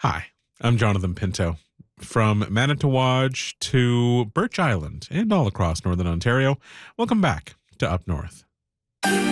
Hi, I'm Jonathan Pinto. From Manitowaj to Birch Island and all across Northern Ontario, welcome back to Up North.